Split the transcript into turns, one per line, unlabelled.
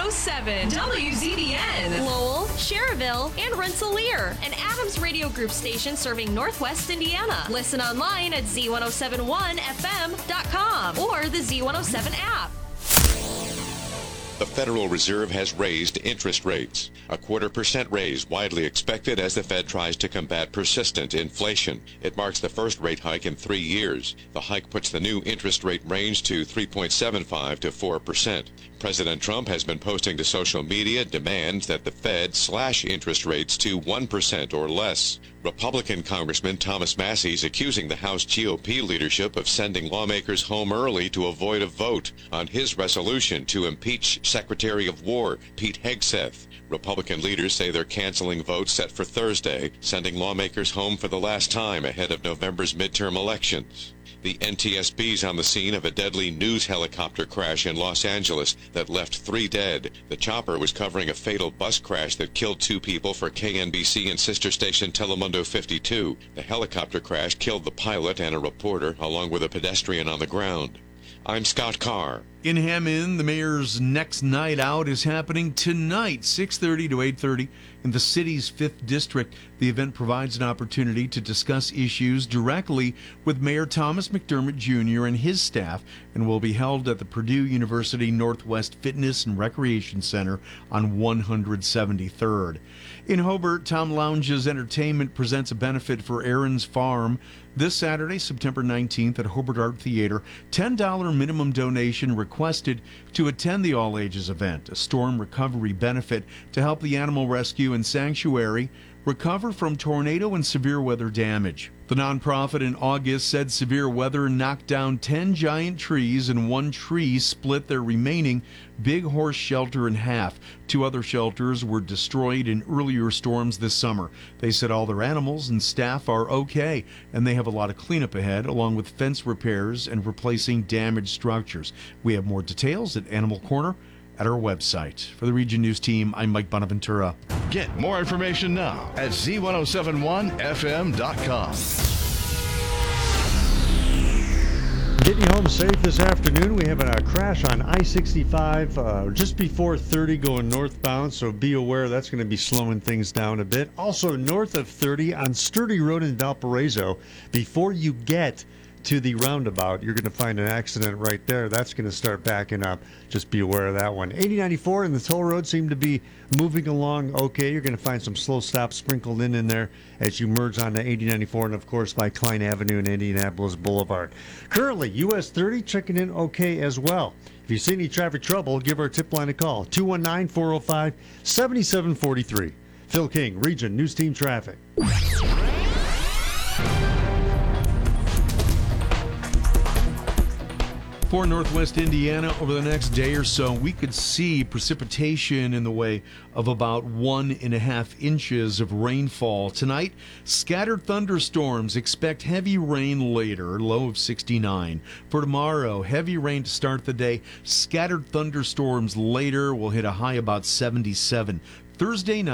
Z107, WZDN, Lowell, Cherville, and Rensselaer, an Adams Radio Group station serving Northwest Indiana. Listen online at Z1071FM.com or the Z107 app.
The Federal Reserve has raised interest rates. A 0.25% raise, widely expected as the Fed tries to combat persistent inflation. It marks the first rate hike in 3 years. The hike puts the new interest rate range to 3.75 to 4%. President Trump has been posting to social media demands that the Fed slash interest rates to 1% or less. Republican Congressman Thomas Massie is accusing the House GOP leadership of sending lawmakers home early to avoid a vote on his resolution to impeach Secretary of War Pete Hegseth. Republican leaders say they're canceling votes set for Thursday, sending lawmakers home for the last time ahead of November's midterm elections. The NTSB's on the scene of a deadly news helicopter crash in Los Angeles that left 3 dead. The chopper was covering a fatal bus crash that killed 2 people for KNBC and sister station Telemundo 52. The helicopter crash killed the pilot and a reporter, along with a pedestrian on the ground. I'm Scott Carr.
In Hammond, the mayor's next night out is happening tonight, 6:30 to 8:30 in the city's 5th District. The event provides an opportunity to discuss issues directly with Mayor Thomas McDermott Jr. and his staff and will be held at the Purdue University Northwest Fitness and Recreation Center on 173rd. In Hobart, Tom Lounge's Entertainment presents a benefit for Aaron's Farm this Saturday, September 19th at Hobart Art Theater. $10 minimum donation requested to attend the all-ages event, a storm recovery benefit to help the Animal Rescue and Sanctuary recover from tornado and severe weather damage. The nonprofit in August said severe weather knocked down 10 giant trees and 1 tree split their remaining Big Horse shelter in half. 2 other shelters were destroyed in earlier storms this summer. They said all their animals and staff are okay, and they have a lot of cleanup ahead, along with fence repairs and replacing damaged structures. We have more details at Animal Corner at our website. For the Region News Team, I'm Mike Bonaventura.
Get more information now at Z1071FM.com.
Getting you home safe this afternoon. We have a crash on I-65 just before 30 going northbound, so be aware that's going to be slowing things down a bit. Also north of 30 on Sturdy Road in Valparaiso, before you get to the roundabout, you're going to find an accident right there. That's going to start backing up. Just be aware of that one. 8094 and the toll road seem to be moving along okay. You're going to find some slow stops sprinkled in there as you merge onto 8094 and, of course, by Klein Avenue and Indianapolis Boulevard. Currently, US 30 checking in okay as well. If you see any traffic trouble, give our tip line a call, 219-405-7743. Phil King, Region News Team Traffic.
For Northwest Indiana, over the next day or so, we could see precipitation in the way of about 1.5 inches of rainfall. Tonight, scattered thunderstorms. Expect heavy rain later, low of 69. For tomorrow, heavy rain to start the day. Scattered thunderstorms later will hit a high about 77. Thursday night.